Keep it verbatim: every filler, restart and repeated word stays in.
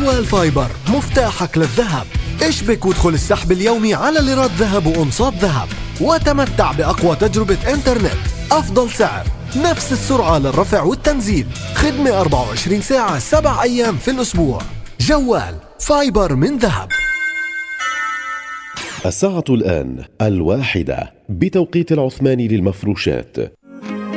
جوال فايبر مفتاحك للذهب. اشبك وادخل السحب اليومي على ليرات ذهب وأنصات ذهب، وتمتع بأقوى تجربة إنترنت، أفضل سعر، نفس السرعة للرفع والتنزيل، خدمة أربعة وعشرين ساعة سبع أيام في الأسبوع. جوال فايبر من ذهب. الساعة الآن الواحدة بتوقيت العثماني للمفروشات.